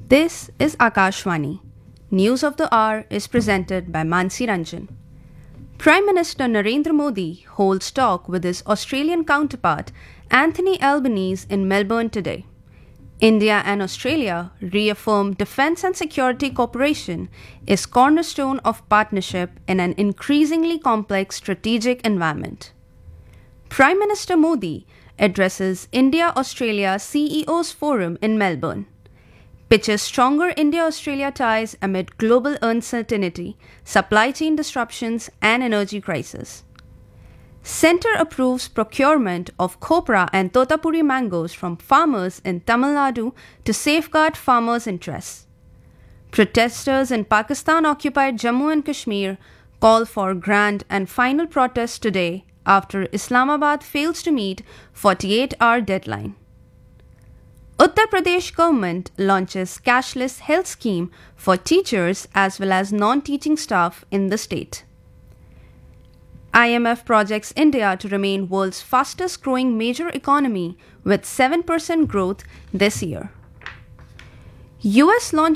This is Akashvani. News of the Hour is presented by Mansi Ranjan. Prime Minister Narendra Modi holds talk with his Australian counterpart Anthony Albanese in Melbourne today. India and Australia reaffirm defence and security cooperation is cornerstone of partnership in an increasingly complex strategic environment. Prime Minister Modi addresses India-Australia CEOs Forum in Melbourne. Pitches stronger India-Australia ties amid global uncertainty, supply chain disruptions, and energy crisis. Centre approves procurement of copra and totapuri mangoes from farmers in Tamil Nadu to safeguard farmers' interests. Protesters in Pakistan-occupied Jammu and Kashmir call for grand and final protest today after Islamabad fails to meet 48-hour deadline. Uttar Pradesh government launches cashless health scheme for teachers as well as non-teaching staff in the state. IMF projects India to remain world's fastest growing major economy with 7% growth this year. US launches